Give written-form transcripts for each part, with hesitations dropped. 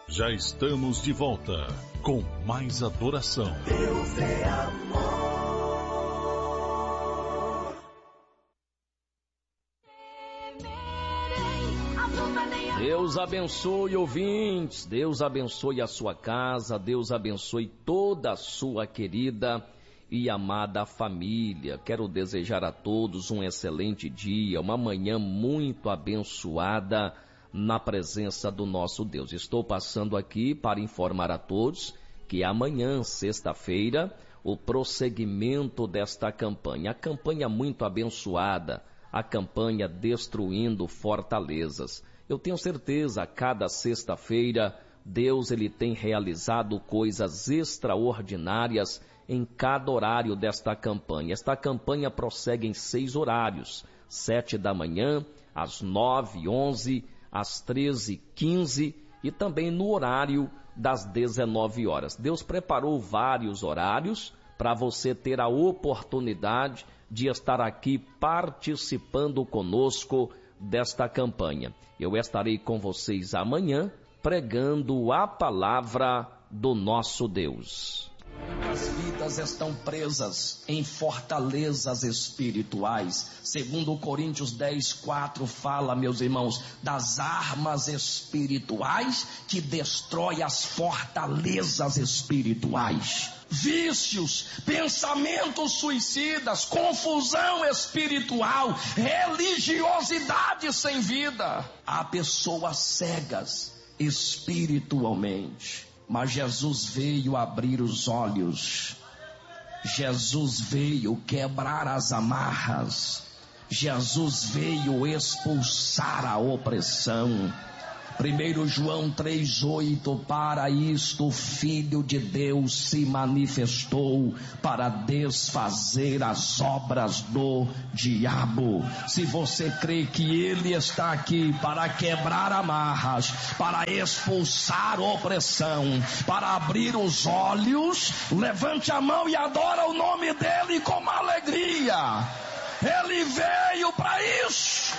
Já estamos de volta com mais adoração. Deus é amor. Deus abençoe ouvintes, Deus abençoe a sua casa, Deus abençoe toda a sua querida e amada família. Quero desejar a todos um excelente dia, uma manhã muito abençoada na presença do nosso Deus. Estou passando aqui para informar a todos que amanhã, sexta-feira, o prosseguimento desta campanha, a campanha muito abençoada, a campanha Destruindo Fortalezas. Eu tenho certeza, a cada sexta-feira, Deus ele tem realizado coisas extraordinárias em cada horário desta campanha. Esta campanha prossegue em 6 horários, 7 da manhã, às 9, 11, às 13, 15 e também no horário das 19 horas. Deus preparou vários horários para você ter a oportunidade de estar aqui participando conosco desta campanha. Eu estarei com vocês amanhã pregando a palavra do nosso Deus. As vidas estão presas em fortalezas espirituais. Segundo Coríntios 10:4 fala, meus irmãos, das armas espirituais que destrói as fortalezas espirituais. Vícios, pensamentos suicidas, confusão espiritual, religiosidade sem vida. Há pessoas cegas espiritualmente. Mas Jesus veio abrir os olhos, Jesus veio quebrar as amarras, Jesus veio expulsar a opressão. 1 João 3,8, para isto o Filho de Deus se manifestou, para desfazer as obras do diabo. Se você crê que ele está aqui para quebrar amarras, para expulsar opressão, para abrir os olhos, levante a mão e adora o nome dele com alegria. Ele veio para isso.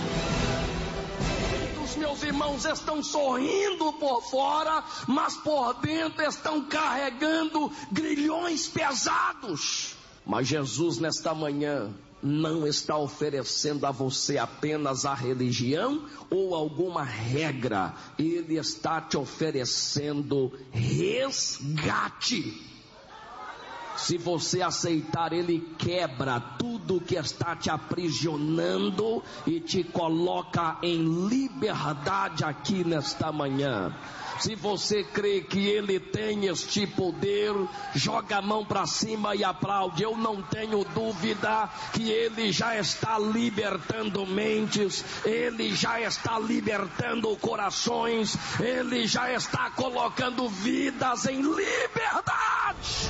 Meus irmãos estão sorrindo por fora, mas por dentro estão carregando grilhões pesados. Mas Jesus nesta manhã não está oferecendo a você apenas a religião ou alguma regra. Ele está te oferecendo resgate. Se você aceitar, ele quebra tudo que está te aprisionando e te coloca em liberdade aqui nesta manhã. Se você crê que ele tem este poder, joga a mão para cima e aplaude. Eu não tenho dúvida que ele já está libertando mentes, ele já está libertando corações, ele já está colocando vidas em liberdade.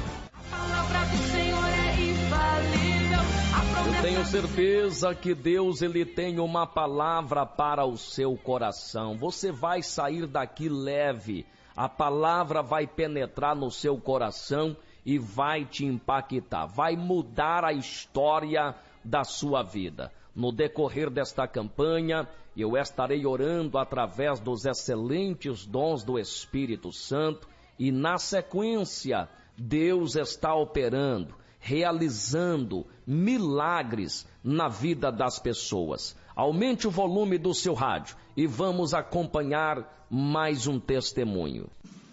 Eu tenho certeza que Deus ele tem uma palavra para o seu coração. Você vai sair daqui leve. A palavra vai penetrar no seu coração e vai te impactar. Vai mudar a história da sua vida. No decorrer desta campanha, eu estarei orando através dos excelentes dons do Espírito Santo e na sequência Deus está operando, realizando milagres na vida das pessoas. Aumente o volume do seu rádio e vamos acompanhar mais um testemunho.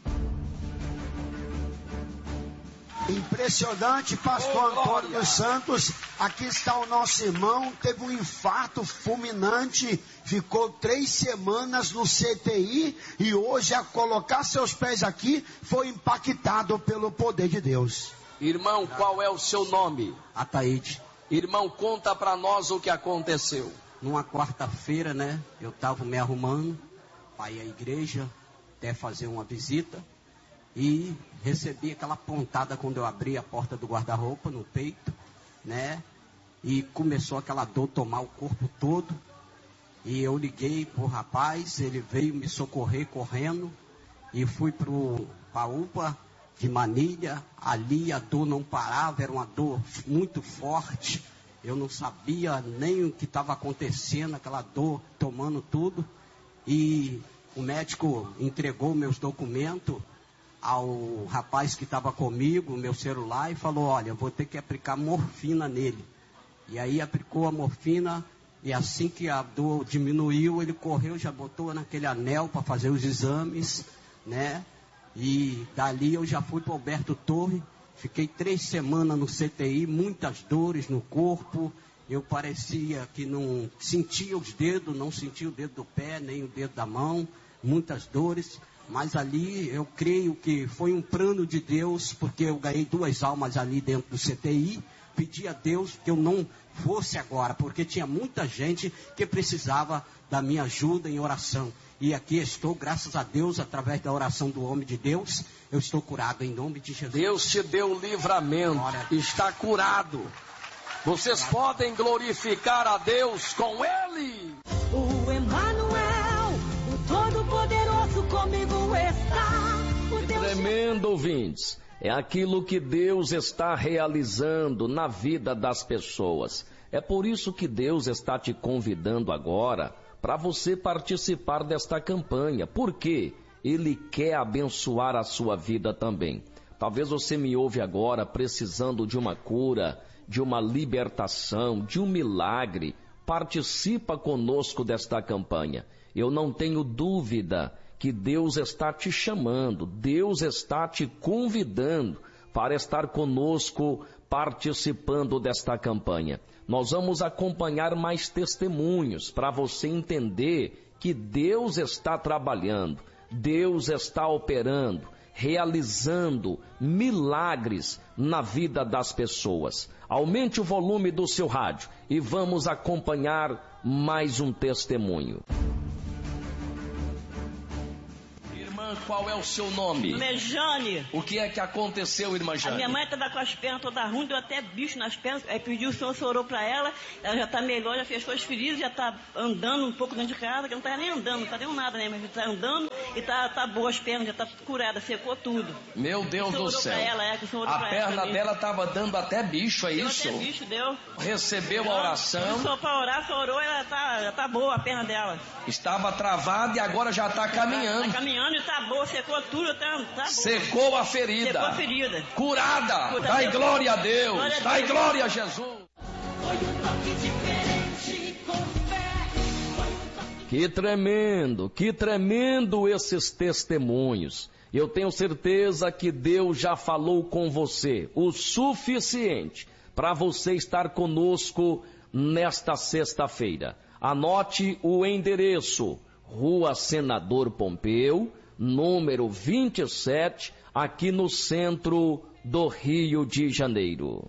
Impressionante, pastor Antônio dos Santos. Aqui está o nosso irmão, teve um infarto fulminante, ficou 3 semanas no CTI e hoje, a colocar seus pés aqui, foi impactado pelo poder de Deus. Irmão, qual é o seu nome? Ataíde. Irmão, conta para nós o que aconteceu. Numa quarta-feira, né, eu estava me arrumando para ir à igreja, até fazer uma visita, e recebi aquela pontada quando eu abri a porta do guarda-roupa no peito, né, e começou aquela dor tomar o corpo todo, e eu liguei pro rapaz, ele veio me socorrer correndo, e fui para a UPA de Manilha. Ali a dor não parava, era uma dor muito forte, eu não sabia nem o que estava acontecendo, aquela dor tomando tudo, e o médico entregou meus documentos ao rapaz que estava comigo, meu celular, e falou, olha, eu vou ter que aplicar morfina nele. E aí aplicou a morfina, e assim que a dor diminuiu, ele correu, já botou naquele anel para fazer os exames, né? E dali eu já fui para o Alberto Torre, fiquei 3 semanas no CTI, muitas dores no corpo, eu parecia que não sentia os dedos, não sentia o dedo do pé, nem o dedo da mão, muitas dores. Mas ali eu creio que foi um plano de Deus, porque eu ganhei 2 almas ali dentro do CTI. Pedi a Deus que eu não fosse agora, porque tinha muita gente que precisava da minha ajuda em oração. E aqui estou, graças a Deus, através da oração do homem de Deus, eu estou curado em nome de Jesus. Deus te deu livramento, está curado. Vocês podem glorificar a Deus com Ele. O Emmanuel, o Todo-Poderoso comigo está. O Deus... Tremendo, ouvintes. É aquilo que Deus está realizando na vida das pessoas. É por isso que Deus está te convidando agora para você participar desta campanha. Por quê? Ele quer abençoar a sua vida também. Talvez você me ouve agora precisando de uma cura, de uma libertação, de um milagre. Participa conosco desta campanha. Eu não tenho dúvida que Deus está te chamando, Deus está te convidando para estar conosco participando desta campanha. Nós vamos acompanhar mais testemunhos para você entender que Deus está trabalhando, Deus está operando, realizando milagres na vida das pessoas. Aumente o volume do seu rádio e vamos acompanhar mais um testemunho. Qual é o seu nome? Meu nome é Jane. O que é que aconteceu, irmã Jane? A minha mãe estava com as pernas todas ruins, deu até bicho nas pernas. Aí pediu, o senhor orou para ela já está melhor, já fechou as feridas, já está andando um pouco dentro de casa, que não está nem andando, não está nem nada, né? Mas está andando e está boa as pernas, já está curada, secou tudo. Meu Deus do céu. A perna dela estava dando até bicho, é isso? Até bicho, deu. Recebeu a oração. Só para orar, só orou, ela já está boa a perna dela. Estava travada e agora já está caminhando. Está caminhando e está boa, secou tudo, tá boa. Secou a ferida. Secou a ferida. Curada. Dai glória a Deus. Dai glória a Jesus. Foi um toque diferente com fé. Que tremendo esses testemunhos. Eu tenho certeza que Deus já falou com você o suficiente para você estar conosco nesta sexta-feira. Anote o endereço: Rua Senador Pompeu, número 27, aqui no centro do Rio de Janeiro.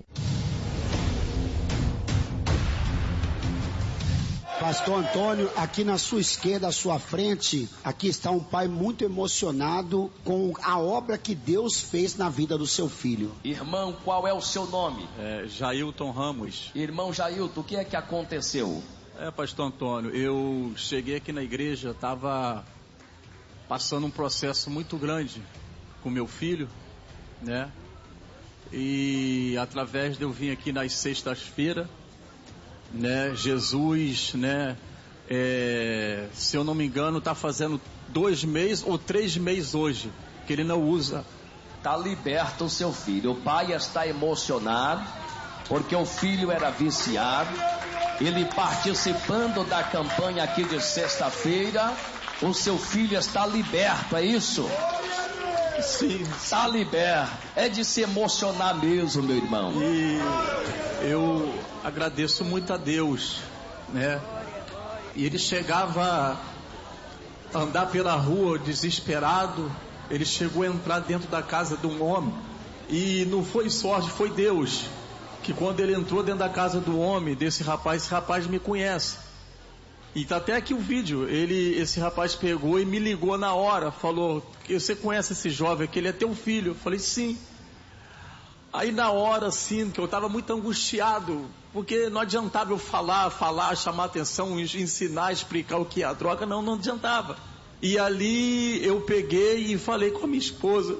Pastor Antônio, aqui na sua esquerda, à sua frente, aqui está um pai muito emocionado com a obra que Deus fez na vida do seu filho. Irmão, qual é o seu nome? Jailton Ramos. Irmão Jailton, o que é que aconteceu? Pastor Antônio, eu cheguei aqui na igreja, estava passando um processo muito grande com meu filho, né? E através de eu vir aqui nas sextas-feiras, né? Jesus, né? Se eu não me engano, está fazendo 2 meses ou 3 meses hoje que ele não usa. Está liberto o seu filho. O pai está emocionado porque o filho era viciado. Ele participando da campanha aqui de sexta-feira, o seu filho está liberto, é isso? Sim. Está liberto. É de se emocionar mesmo, meu irmão. E eu agradeço muito a Deus, né? E ele chegava a andar pela rua desesperado. Ele chegou a entrar dentro da casa de um homem. E não foi sorte, foi Deus. Que quando ele entrou dentro da casa do homem, desse rapaz, esse rapaz me conhece. E tá até aqui o vídeo. Esse rapaz pegou e me ligou na hora. Falou: você conhece esse jovem aqui? Ele é teu filho. Eu falei: sim. Aí na hora, assim, que eu estava muito angustiado, porque não adiantava eu falar, chamar atenção, ensinar, explicar o que é a droga, não adiantava. E ali eu peguei e falei com a minha esposa.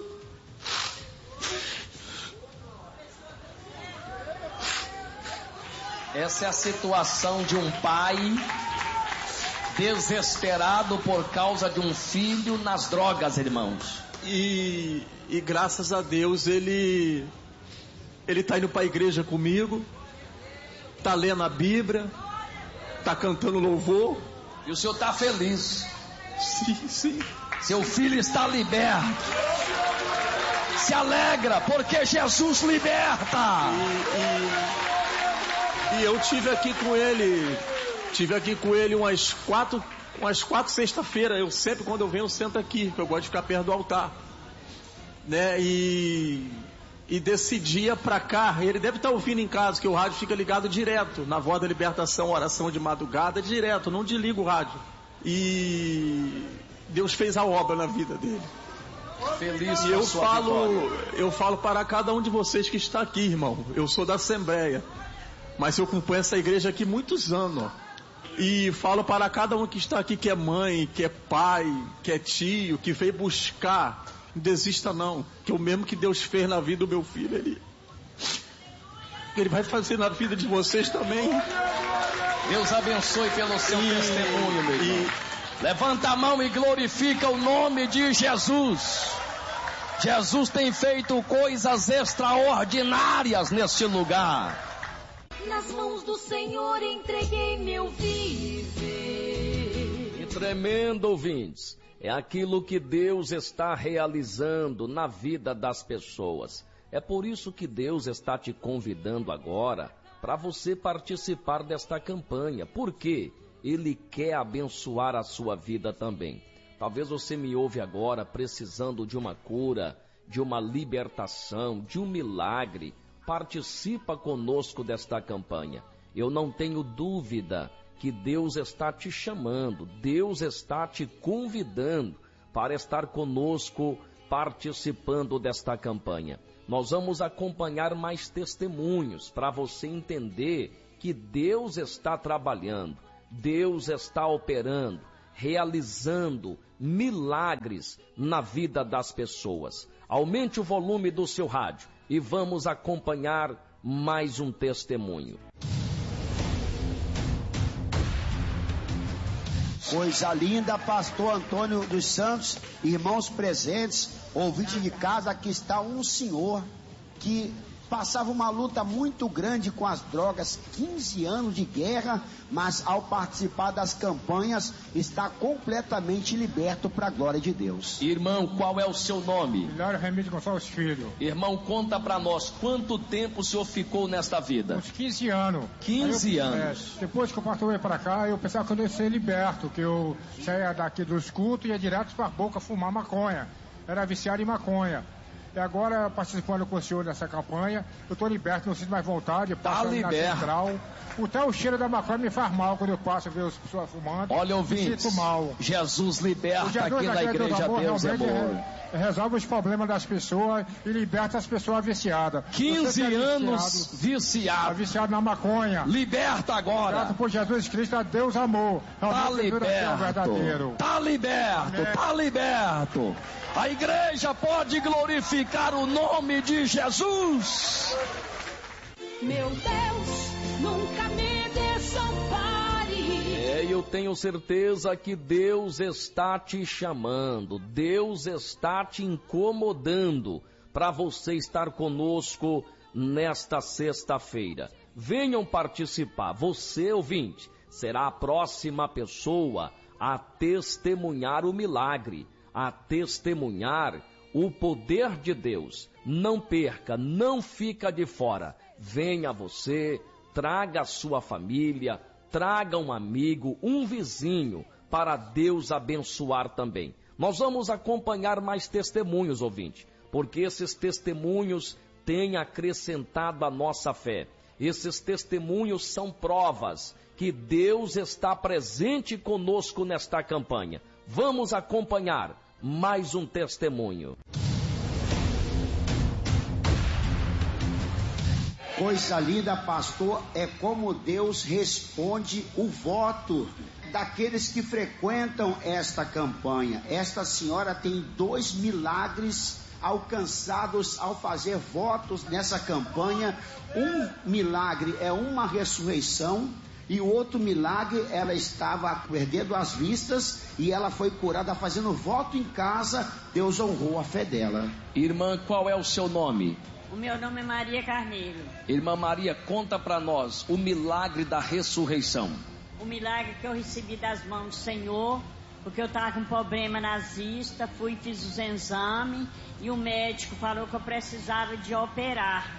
Essa é a situação de um pai Desesperado por causa de um filho nas drogas, irmãos. E graças a Deus ele tá indo para a igreja comigo, tá lendo a Bíblia, tá cantando louvor. E o senhor tá feliz? Sim. Seu filho está liberto. Se alegra, porque Jesus liberta. E eu tive aqui com ele umas quatro sexta-feira. Eu sempre, quando eu venho, eu sento aqui, eu gosto de ficar perto do altar, né? E desse dia pra cá, ele deve estar ouvindo em casa, que o rádio fica ligado direto, na Voz da Libertação, oração de madrugada, direto, não desliga o rádio. E Deus fez a obra na vida dele. Feliz. E eu falo para cada um de vocês que está aqui, irmão. Eu sou da Assembleia, mas eu acompanho essa igreja aqui muitos anos, ó. E falo para cada um que está aqui, que é mãe, que é pai, que é tio, que veio buscar, não desista não, que o mesmo que Deus fez na vida do meu filho, ele vai fazer na vida de vocês também. Deus abençoe pelo seu testemunho, meu irmão. Levanta a mão e glorifica o nome de Jesus. Jesus tem feito coisas extraordinárias neste lugar. Nas mãos do Senhor entreguei meu viver. Que tremendo, ouvintes. É aquilo que Deus está realizando na vida das pessoas. É por isso que Deus está te convidando agora para você participar desta campanha. Por quê? Ele quer abençoar a sua vida também. Talvez você me ouve agora precisando de uma cura, de uma libertação, de um milagre. Participa conosco desta campanha. Eu não tenho dúvida que Deus está te chamando, Deus está te convidando para estar conosco participando desta campanha. Nós vamos acompanhar mais testemunhos para você entender que Deus está trabalhando, Deus está operando, realizando milagres na vida das pessoas. Aumente o volume do seu rádio e vamos acompanhar mais um testemunho. Coisa linda, pastor Antônio dos Santos, irmãos presentes, ouvinte de casa, aqui está um senhor que passava uma luta muito grande com as drogas, 15 anos de guerra, mas ao participar das campanhas está completamente liberto para a glória de Deus. Irmão, qual é o seu nome? Hilário Remídio Gonçalves Filho. Irmão, conta para nós, quanto tempo o senhor ficou nesta vida? Uns 15 anos. 15 anos. Depois que eu parti para cá, eu pensava que eu ia ser liberto, que eu saía daqui dos cultos e ia direto para a boca fumar maconha. Era viciado em maconha. E agora, participando com o senhor nessa campanha, eu estou liberto, não sinto mais vontade. Tá liberto. Central. Até o cheiro da maconha me faz mal quando eu passo a ver as pessoas fumando. Olha, ouvintes, me sinto mal. Jesus liberta aqui na Igreja Deus é Amor. Resolve os problemas das pessoas e liberta as pessoas viciadas. 15 anos viciado. Viciado na maconha. Liberta agora. Graças por Jesus Cristo, a Deus amor. Tá liberto. Tá liberto. Amém. Tá liberto. A igreja pode glorificar o nome de Jesus. Meu Deus, nunca me desampare. Eu tenho certeza que Deus está te chamando, Deus está te incomodando para você estar conosco nesta sexta-feira. Venham participar, você ouvinte, será a próxima pessoa a testemunhar o milagre, a testemunhar o poder de Deus. Não perca, não fica de fora. Venha você, traga a sua família, traga um amigo, um vizinho, para Deus abençoar também. Nós vamos acompanhar mais testemunhos, ouvinte, porque esses testemunhos têm acrescentado a nossa fé. Esses testemunhos são provas que Deus está presente conosco nesta campanha. Vamos acompanhar mais um testemunho. Coisa linda, pastor, é como Deus responde o voto daqueles que frequentam esta campanha. Esta senhora tem 2 milagres alcançados ao fazer votos nessa campanha. Um milagre é uma ressurreição E o outro milagre, ela estava perdendo as vistas e ela foi curada fazendo voto em casa. Deus honrou a fé dela. Irmã, qual é o seu nome? O meu nome é Maria Carneiro. Irmã Maria, conta para nós o milagre da ressurreição. O milagre que eu recebi das mãos do Senhor, porque eu estava com problema nas vistas, fui e fiz os exames e o médico falou que eu precisava de operar.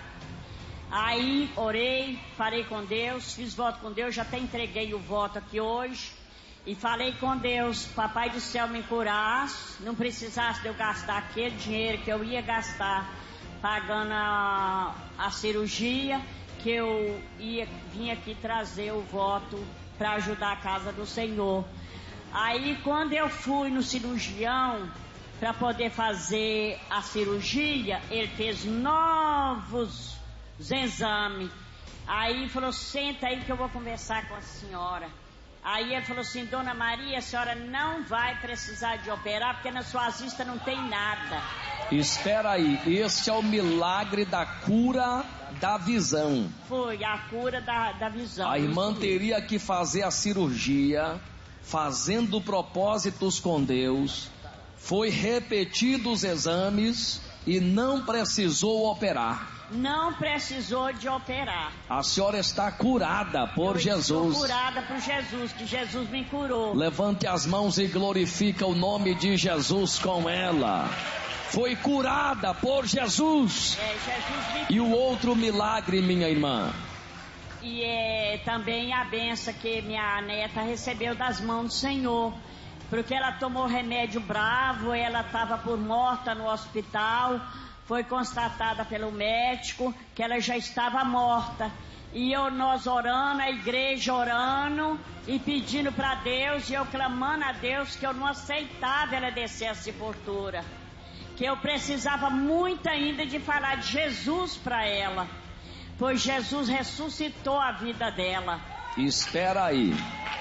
Aí orei, falei com Deus, fiz voto com Deus, já até entreguei o voto aqui hoje. E falei com Deus, Papai do Céu me curasse, não precisasse de eu gastar aquele dinheiro que eu ia gastar pagando a cirurgia, que eu vim aqui trazer o voto para ajudar a casa do Senhor. Aí quando eu fui no cirurgião para poder fazer a cirurgia, ele fez novos exames. Aí falou, senta aí que eu vou conversar com a senhora. Aí ele falou assim, Dona Maria, a senhora não vai precisar de operar, porque na sua vista não tem nada. Espera aí, este é o milagre da cura da visão. Foi, a cura da visão. A irmã teria que fazer a cirurgia, fazendo propósitos com Deus, foi repetido os exames e não precisou operar. Não precisou de operar. A senhora está curada por Jesus. Estou curada por Jesus, que Jesus me curou. Levante as mãos e glorifica o nome de Jesus com ela. Foi curada por Jesus. Jesus me... E o outro milagre, minha irmã? E também a benção que minha neta recebeu das mãos do Senhor. Porque ela tomou remédio bravo, ela estava por morta no hospital. Foi constatada pelo médico que ela já estava morta. E nós orando, a igreja orando e pedindo para Deus, e eu clamando a Deus que eu não aceitava ela descer a sepultura. Que eu precisava muito ainda de falar de Jesus para ela. Pois Jesus ressuscitou a vida dela. Espera aí.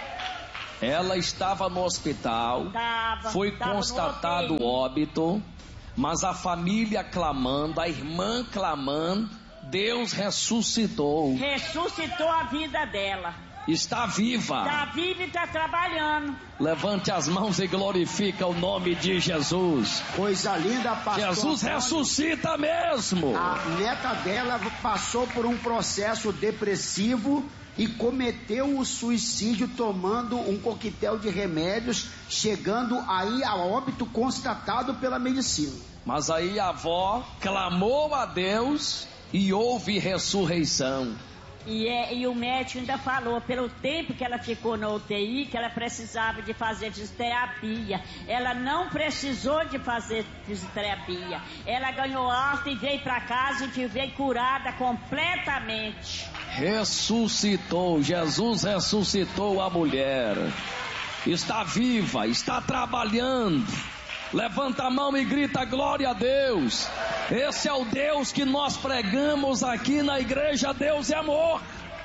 Ela estava no hospital, foi constatado o óbito. Mas a família clamando, a irmã clamando, Deus ressuscitou. Ressuscitou a vida dela. Está viva. Está viva e está trabalhando. Levante as mãos e glorifica o nome de Jesus. Coisa linda, pastor. Jesus ressuscita mesmo. A neta dela passou por um processo depressivo e cometeu o suicídio tomando um coquetel de remédios, chegando aí a óbito constatado pela medicina. Mas aí a avó clamou a Deus e houve ressurreição. E o médico ainda falou, pelo tempo que ela ficou na UTI, que ela precisava de fazer fisioterapia. Ela não precisou de fazer fisioterapia. Ela ganhou alta e veio para casa e veio curada completamente. Ressuscitou, Jesus ressuscitou a mulher. Está viva, está trabalhando. Levanta a mão e grita glória a Deus. Esse é o Deus que nós pregamos aqui na igreja. Deus é amor.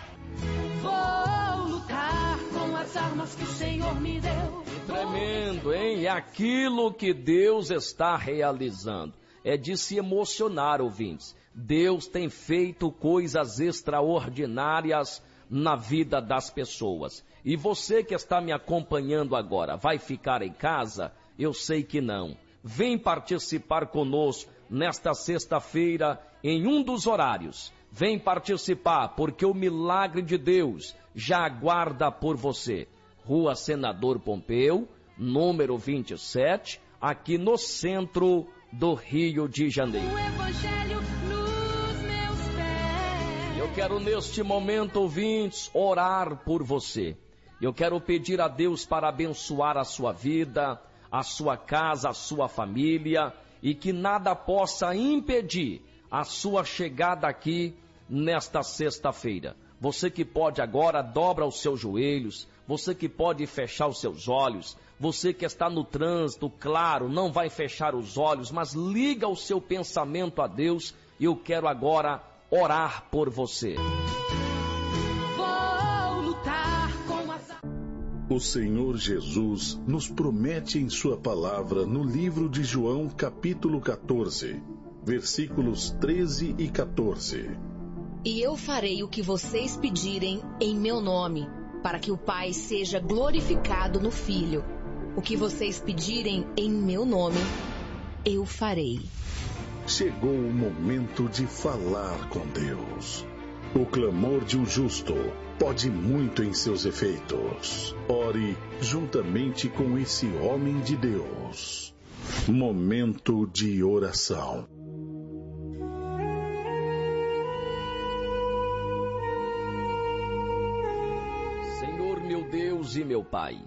Vou lutar com as armas que o Senhor me deu. Tremendo, hein? É aquilo que Deus está realizando. É de se emocionar, ouvintes. Deus tem feito coisas extraordinárias na vida das pessoas. E você que está me acompanhando agora, vai ficar em casa? Eu sei que não. Vem participar conosco nesta sexta-feira em um dos horários. Vem participar, porque o milagre de Deus já aguarda por você. Rua Senador Pompeu, número 27, aqui no centro do Rio de Janeiro. O Evangelho nos meus pés. Eu quero neste momento, ouvintes, orar por você. Eu quero pedir a Deus para abençoar a sua vida, a sua casa, a sua família, e que nada possa impedir a sua chegada aqui nesta sexta-feira. Você que pode agora, dobra os seus joelhos, você que pode fechar os seus olhos, você que está no trânsito, claro, não vai fechar os olhos, mas liga o seu pensamento a Deus, e eu quero agora orar por você. O Senhor Jesus nos promete em sua palavra no livro de João, capítulo 14, versículos 13 e 14. E eu farei o que vocês pedirem em meu nome, para que o Pai seja glorificado no Filho. O que vocês pedirem em meu nome, eu farei. Chegou o momento de falar com Deus. O clamor de um justo pode muito em seus efeitos. Ore juntamente com esse homem de Deus. Momento de oração. Senhor meu Deus e meu Pai,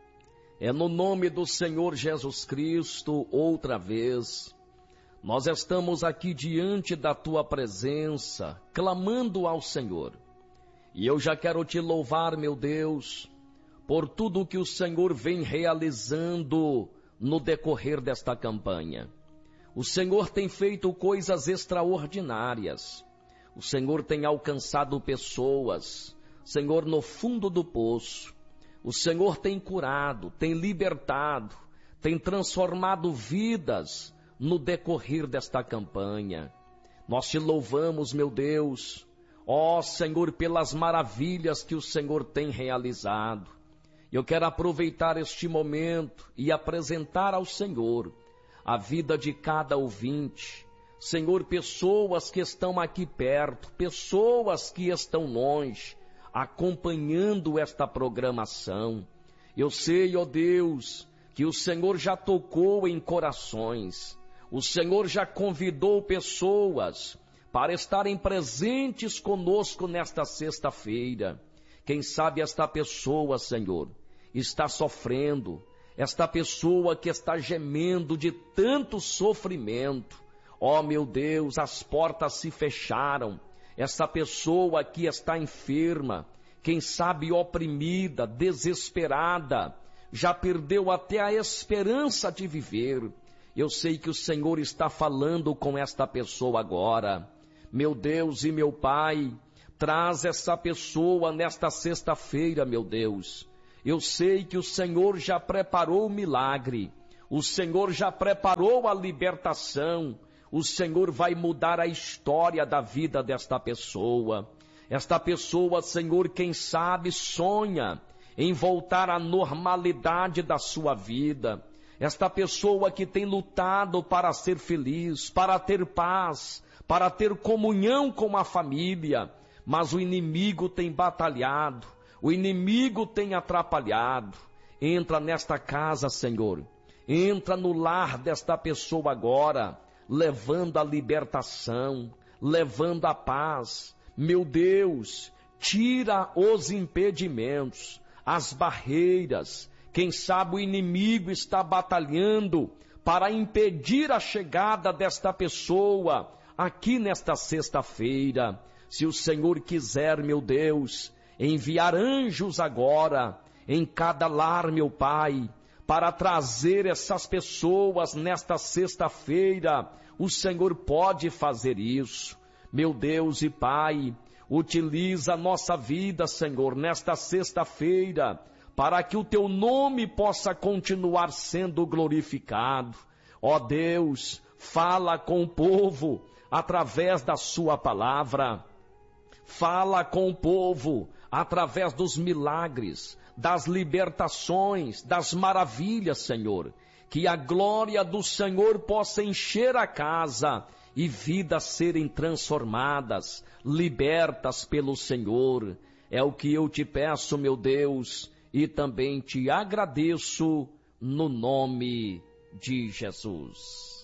é no nome do Senhor Jesus Cristo, outra vez, nós estamos aqui diante da Tua presença, clamando ao Senhor. E eu já quero Te louvar, meu Deus, por tudo que o Senhor vem realizando no decorrer desta campanha. O Senhor tem feito coisas extraordinárias. O Senhor tem alcançado pessoas, Senhor, no fundo do poço. O Senhor tem curado, tem libertado, tem transformado vidas no decorrer desta campanha. Nós Te louvamos, meu Deus, ó Senhor, pelas maravilhas que o Senhor tem realizado. Eu quero aproveitar este momento e apresentar ao Senhor a vida de cada ouvinte. Senhor, pessoas que estão aqui perto, pessoas que estão longe, acompanhando esta programação. Eu sei, ó Deus, que o Senhor já tocou em corações. O Senhor já convidou pessoas para estarem presentes conosco nesta sexta-feira. Quem sabe esta pessoa, Senhor, está sofrendo, esta pessoa que está gemendo de tanto sofrimento. Ó meu Deus, as portas se fecharam. Essa pessoa que está enferma, quem sabe oprimida, desesperada, já perdeu até a esperança de viver. Eu sei que o Senhor está falando com esta pessoa agora. Meu Deus e meu Pai, traz essa pessoa nesta sexta-feira, meu Deus. Eu sei que o Senhor já preparou o milagre, o Senhor já preparou a libertação, o Senhor vai mudar a história da vida desta pessoa. Esta pessoa, Senhor, quem sabe sonha em voltar à normalidade da sua vida. Esta pessoa que tem lutado para ser feliz, para ter paz, para ter comunhão com a família, mas o inimigo tem batalhado, o inimigo tem atrapalhado. Entra nesta casa, Senhor, entra no lar desta pessoa agora, levando a libertação, levando a paz. Meu Deus, tira os impedimentos, as barreiras. Quem sabe o inimigo está batalhando para impedir a chegada desta pessoa aqui nesta sexta-feira. Se o Senhor quiser, meu Deus, enviar anjos agora em cada lar, meu Pai, para trazer essas pessoas nesta sexta-feira, o Senhor pode fazer isso. Meu Deus e Pai, utiliza a nossa vida, Senhor, nesta sexta-feira, para que o Teu nome possa continuar sendo glorificado. Ó Deus, fala com o povo através da Sua palavra. Fala com o povo através dos milagres, das libertações, das maravilhas, Senhor. Que a glória do Senhor possa encher a casa e vidas serem transformadas, libertas pelo Senhor. É o que eu Te peço, meu Deus, e também Te agradeço no nome de Jesus.